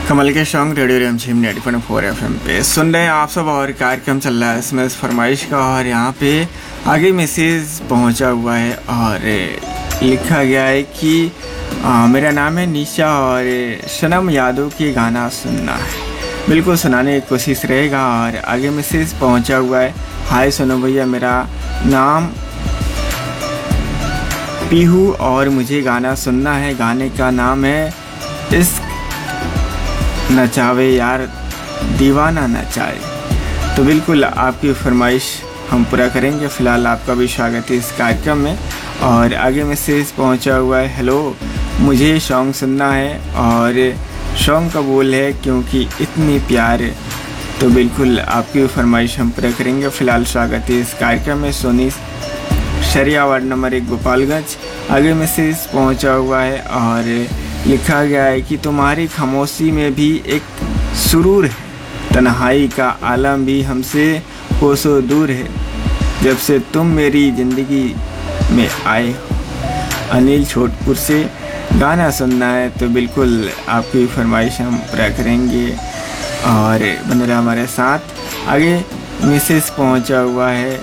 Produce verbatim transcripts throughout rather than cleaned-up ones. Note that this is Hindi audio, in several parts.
कमल के सॉन्ग रेडियो रिमझिम ninety point four F M पे सुन रहे हैं आप सब। और कार्यक्रम चल रहा है इसमें फरमाइश का, और यहाँ पे आगे मैसेज पहुँचा हुआ है और लिखा गया है कि आ, मेरा नाम है निशा और सनम यादव की गाना सुनना है। बिल्कुल सुनाने की कोशिश रहेगा। और आगे मैसेज पहुँचा हुआ है, हाय सुनो भैया, मेरा नाम पीहू और मुझे गाना सुनना है। गाने का नाम है इस नचावे यार दीवाना नचाए। तो बिल्कुल आपकी फरमाइश हम पूरा करेंगे। फ़िलहाल आपका भी स्वागत है इस कार्यक्रम में। और आगे मैसेज पहुंचा हुआ है, हेलो मुझे सॉन्ग सुनना है और सॉन्ग का बोल है क्योंकि इतनी प्यार। तो बिल्कुल आपकी फरमाइश हम पूरा करेंगे। फ़िलहाल स्वागत है इस कार्यक्रम में। सोनी शरिया वार्ड नंबर एक गोपालगंज। आगे मैसेज पहुंचा हुआ है और लिखा गया है कि तुम्हारी खामोशी में भी एक सुरूर है, तन्हाई का आलम भी हमसे कोसों दूर है, जब से तुम मेरी ज़िंदगी में आए हो। अनिल छोटपुर से गाना सुनना है। तो बिल्कुल आपकी फरमाइश हम पूरा करेंगे और बने रहे हमारे साथ। आगे मैसेज पहुंचा हुआ है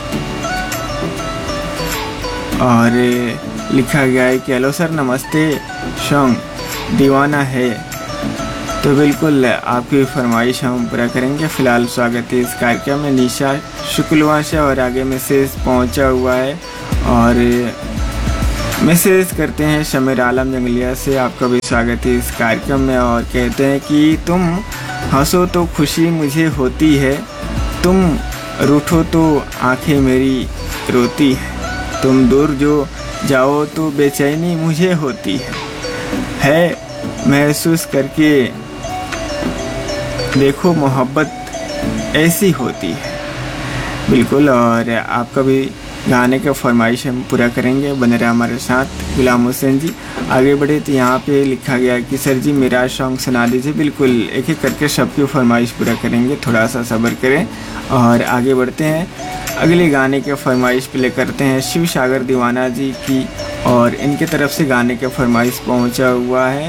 और लिखा गया है कि हेलो सर नमस्ते, सॉन्ग दीवाना है। तो बिल्कुल आपकी फरमाइश हम पूरा करेंगे। फ़िलहाल स्वागत है इस कार्यक्रम में निशा शुक्लवा से। और आगे मैसेज पहुंचा हुआ है और मैसेज करते हैं शमीर आलम जंगलिया से। आपका भी स्वागत है इस कार्यक्रम में। और कहते हैं कि तुम हंसो तो खुशी मुझे होती है, तुम रूठो तो आंखें मेरी रोती है, तुम दूर जो जाओ तो बेचैनी मुझे होती है है महसूस करके देखो मोहब्बत ऐसी होती है। बिल्कुल। और आपका भी गाने का फरमाइश हम पूरा करेंगे। बने रहे हमारे साथ गुलाम हुसैन जी। आगे बढ़े तो यहाँ पे लिखा गया कि सर जी मेरा सॉन्ग सुना दीजिए। बिल्कुल एक एक करके सबकी फरमाइश पूरा करेंगे, थोड़ा सा सब्र करें और आगे बढ़ते हैं। अगले गाने के फरमाइश प्ले करते हैं शिव सागर दीवाना जी की। और इनके तरफ से गाने का फरमाइश पहुंचा हुआ है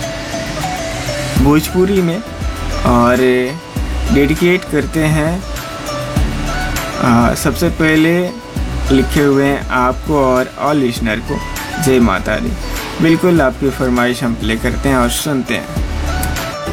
भोजपुरी में और डेडिकेट करते हैं आ, सबसे पहले लिखे हुए हैं आपको और ऑल लिसनर को। जय माता दी। बिल्कुल आपकी फरमाइश हम प्ले करते हैं और सुनते हैं।